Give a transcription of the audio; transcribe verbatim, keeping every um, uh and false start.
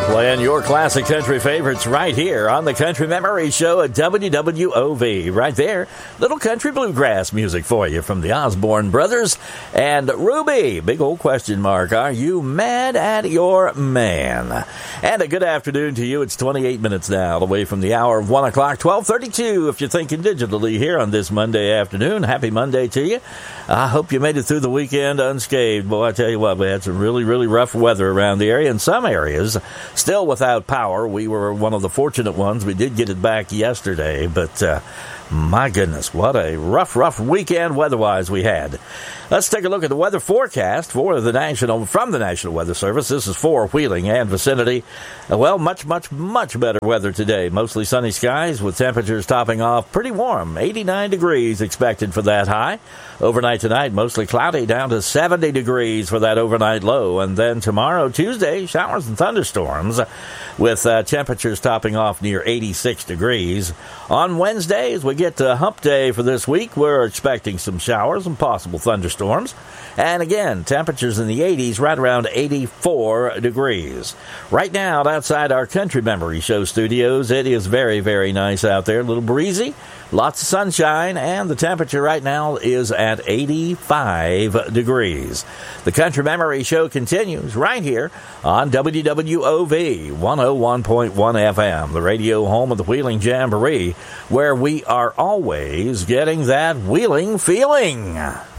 Playing your classic country favorites right here on the Country Memory Show at W W O V. Right there, little country bluegrass music for you from the Osborne Brothers. And Ruby, big old question mark, are you mad at your man? And a good afternoon to you. It's twenty-eight minutes now away from the hour of one o'clock, twelve thirty-two if you're thinking digitally here on this Monday afternoon. Happy Monday to you. I hope you made it through the weekend unscathed. Boy, I tell you what, we had some really, really rough weather around the area. In some areas, still without power. We were one of the fortunate ones. We did get it back yesterday, but uh, my goodness, what a rough, rough weekend weather-wise we had. Let's take a look at the weather forecast for the National from the National Weather Service. This is for Wheeling and vicinity. Uh, well, much, much, much better weather today. Mostly sunny skies with temperatures topping off pretty warm. eighty-nine degrees expected for that high. Overnight tonight, mostly cloudy, down to seventy degrees for that overnight low. And then tomorrow, Tuesday, showers and thunderstorms with uh, temperatures topping off near eighty-six degrees. On Wednesday, as we get to hump day for this week, we're expecting some showers and possible thunderstorms. And again, temperatures in the eighties, right around eighty-four degrees. Right now, outside our Country Memory Show studios, it is very, very nice out there. A little breezy, lots of sunshine, and the temperature right now is at eighty-five degrees. The Country Memory Show continues right here on W W O V one oh one point one F M, the radio home of the Wheeling Jamboree, where we are always getting that wheeling feeling.